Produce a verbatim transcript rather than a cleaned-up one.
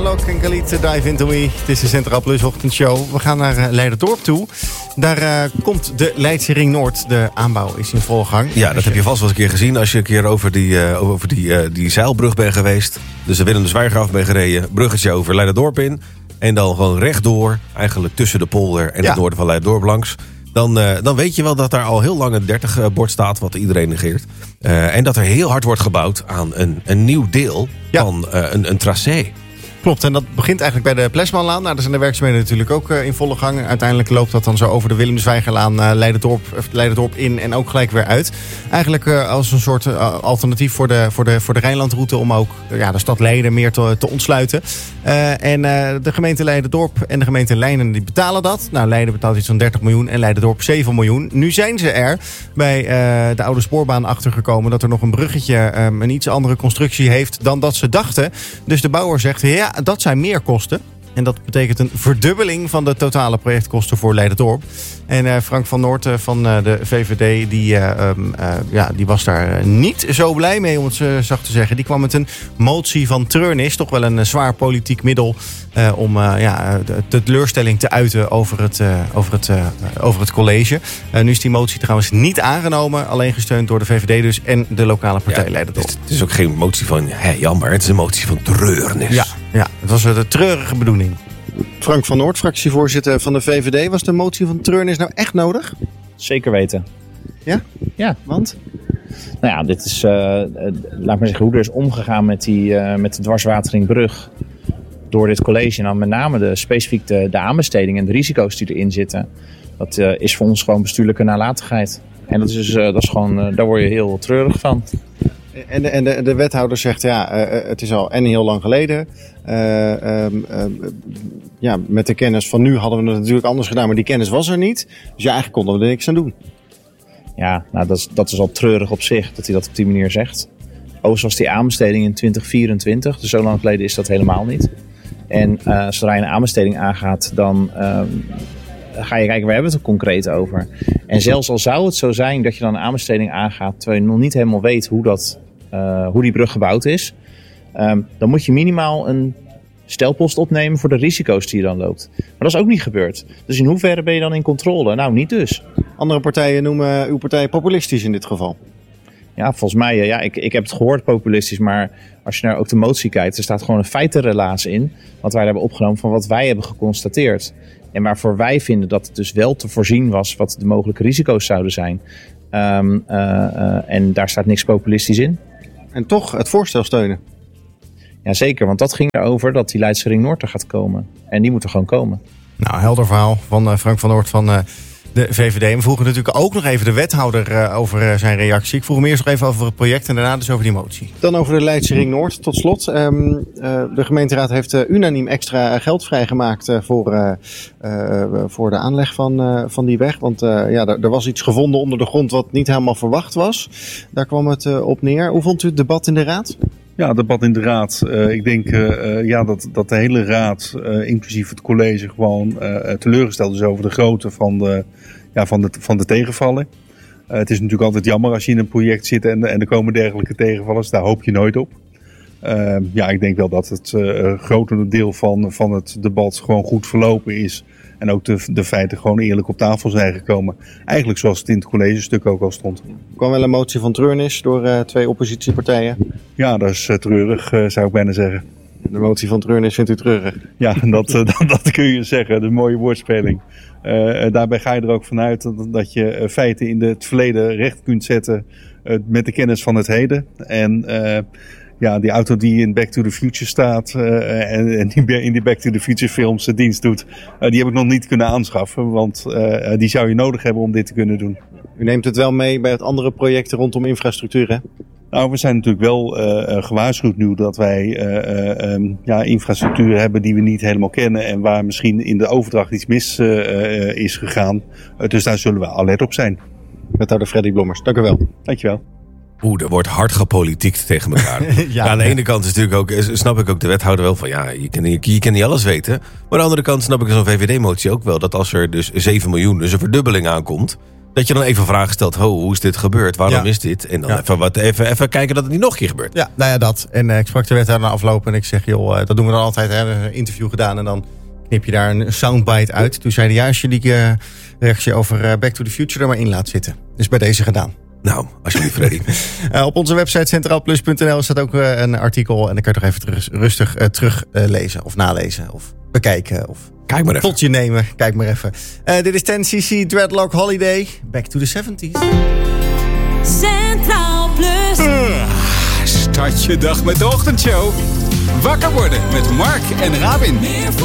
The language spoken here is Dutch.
Alok en Khalid, Dive Into Me. Het is de Centraal Plus ochtendshow. We gaan naar uh, Leiderdorp toe. Daar uh, komt de Leidse Ring Noord. De aanbouw is in volle gang. Ja, dat heb je vast wel eens een keer gezien als je een keer over die, uh, over die, uh, die zeilbrug bent geweest. Dus de Willem de Zwijgeraf bent gereden. Bruggetje over Leiderdorp in. En dan gewoon rechtdoor, eigenlijk tussen de polder en ja. het noorden van Leiderdorp langs. Dan, uh, dan weet je wel dat daar al heel lang een dertig-bord staat, wat iedereen negeert. Uh, en dat er heel hard wordt gebouwd aan een, een nieuw deel ja. van uh, een, een tracé. Klopt, en dat begint eigenlijk bij de Plesmanlaan. Nou, daar zijn de werkzaamheden natuurlijk ook uh, in volle gang. Uiteindelijk loopt dat dan zo over de Willem de Zwijgerlaan, uh, Leiderdorp, uh, Leiderdorp in en ook gelijk weer uit. Eigenlijk uh, als een soort uh, alternatief voor de, voor de, voor de Rijnlandroute om ook uh, ja, de stad Leiden meer te, te ontsluiten. Uh, en uh, de gemeente Leiderdorp en de gemeente Leiden die betalen dat. Nou, Leiden betaalt iets van dertig miljoen en Leiderdorp zeven miljoen. Nu zijn ze er bij uh, de oude spoorbaan achtergekomen dat er nog een bruggetje um, een iets andere constructie heeft dan dat ze dachten. Dus de bouwer zegt, ja, dat zijn meer kosten. En dat betekent een verdubbeling van de totale projectkosten voor Leiderdorp. En uh, Frank van Noort uh, van uh, de V V D, die, uh, um, uh, ja, die was daar uh, niet zo blij mee, om het uh, zacht te zeggen. Die kwam met een motie van treurnis. Toch wel een uh, zwaar politiek middel uh, om uh, ja, de, de teleurstelling te uiten over het, uh, over het, uh, over het college. Uh, nu is die motie trouwens niet aangenomen. Alleen gesteund door de V V D dus en de lokale partij ja, Leiderdorp. Het is, het is ook geen motie van hey, jammer, het is een motie van treurnis. Ja, ja, het was uh, de treurige bedoeling. Frank van Noort, fractievoorzitter van de V V D. Was de motie van treurnis nou echt nodig? Zeker weten. Ja? Ja. Want? Nou ja, dit is, uh, uh, laat maar zeggen, hoe er is omgegaan met, die, uh, met de dwarswateringbrug door dit college. En dan met name de, specifiek de, de aanbesteding en de risico's die erin zitten. Dat uh, is voor ons gewoon bestuurlijke nalatigheid. En dat is, uh, dat is gewoon, uh, daar word je heel treurig van. En de, en de, de wethouder zegt, ja, uh, het is al en heel lang geleden. Uh, um, uh, ja, met de kennis van nu hadden we het natuurlijk anders gedaan, maar die kennis was er niet. Dus ja, eigenlijk konden we er niks aan doen. Ja, nou, dat, is, dat is al treurig op zich, dat hij dat op die manier zegt. Overigens was die aanbesteding in twintig vierentwintig, dus zo lang geleden is dat helemaal niet. En uh, zodra je een aanbesteding aangaat, dan uh, ga je kijken, waar hebben we het concreet over? En zelfs al zou het zo zijn dat je dan een aanbesteding aangaat, terwijl je nog niet helemaal weet hoe, dat, uh, hoe die brug gebouwd is, um, dan moet je minimaal een stelpost opnemen voor de risico's die je dan loopt. Maar dat is ook niet gebeurd. Dus in hoeverre ben je dan in controle? Nou, niet dus. Andere partijen noemen uw partij populistisch in dit geval. Ja, volgens mij, ja, ik, ik heb het gehoord populistisch, maar als je naar ook de motie kijkt, er staat gewoon een feitenrelaas in, wat wij hebben opgenomen van wat wij hebben geconstateerd. En waarvoor wij vinden dat het dus wel te voorzien was wat de mogelijke risico's zouden zijn. Um, uh, uh, en daar staat niks populistisch in. En toch het voorstel steunen. Jazeker, want dat ging erover dat die Leidse Ring Noord er gaat komen. En die moet er gewoon komen. Nou, helder verhaal van uh, Frank van Noort van uh, de V V D. We vroegen natuurlijk ook nog even de wethouder uh, over uh, zijn reactie. Ik vroeg hem eerst nog even over het project en daarna dus over die motie. Dan over de Leidse Ring Noord. Tot slot, um, uh, de gemeenteraad heeft uh, unaniem extra geld vrijgemaakt uh, voor, uh, uh, voor de aanleg van, uh, van die weg. Want uh, ja, er, er was iets gevonden onder de grond wat niet helemaal verwacht was. Daar kwam het uh, op neer. Hoe vond u het debat in de raad? Ja, het debat in de raad. Uh, ik denk uh, ja, dat, dat de hele raad, uh, inclusief het college, gewoon uh, teleurgesteld is over de grootte van de, ja, van de, van de tegenvallen. Uh, het is natuurlijk altijd jammer als je in een project zit en, en er komen dergelijke tegenvallers. Daar hoop je nooit op. Uh, ja, ik denk wel dat het uh, grote deel van, van het debat gewoon goed verlopen is. En ook de, de feiten gewoon eerlijk op tafel zijn gekomen. Eigenlijk zoals het in het collegestuk ook al stond. Er kwam wel een motie van treurnis door uh, twee oppositiepartijen. Ja, dat is uh, treurig, uh, zou ik bijna zeggen. De motie van treurnis vindt u treurig? Ja, dat, uh, dat, dat kun je zeggen. De mooie woordspeling. Uh, daarbij ga je er ook vanuit dat, dat je uh, feiten in de, het verleden recht kunt zetten uh, met de kennis van het heden. En uh, ja, die auto die in Back to the Future staat uh, en, en die in die Back to the Future films uh, dienst doet, uh, die heb ik nog niet kunnen aanschaffen. Want uh, die zou je nodig hebben om dit te kunnen doen. U neemt het wel mee bij het andere projecten rondom infrastructuur, hè? Nou, we zijn natuurlijk wel uh, gewaarschuwd nu dat wij uh, um, ja, infrastructuur hebben die we niet helemaal kennen en waar misschien in de overdracht iets mis uh, uh, is gegaan. Uh, dus daar zullen we alert op zijn. Wethouder Freddy Blommers, dank u wel. Dankjewel. Oeh, er wordt hard gepolitiekt tegen elkaar. ja, ja, aan de ene kant is natuurlijk ook, snap ik ook de wethouder wel van ja, je kan, je, je kan niet alles weten. Maar aan de andere kant snap ik zo'n V V D-motie ook wel dat als er dus zeven miljoen, dus een verdubbeling aankomt, Dat je dan even vragen stelt, ho, hoe is dit gebeurd? Waarom Ja. is dit? En dan Ja. even, wat, even, even kijken dat het niet nog een keer gebeurt. Ja, nou ja, dat. En uh, ik sprak de wethouder na afloop en ik zeg, joh, uh, dat doen we dan altijd. Hè, een interview gedaan en dan knip je daar een soundbite uit. Toen zei hij, ja, als je die uh, reactie over uh, Back to the Future er maar in laat zitten. Dus bij deze gedaan. Nou, alsjeblieft, Freddy. Uh, op onze website centraal plus punt n l staat ook uh, een artikel. En dan kan je toch even terug, rustig uh, terug uh, lezen of nalezen of bekijken. Of Kijk maar even. tot je nemen. Kijk maar even. Uh, dit is ten C C Dreadlock Holiday. Back to the seventies. Centraal Plus. Start je dag met de ochtendshow. Wakker worden met Mark en Robin.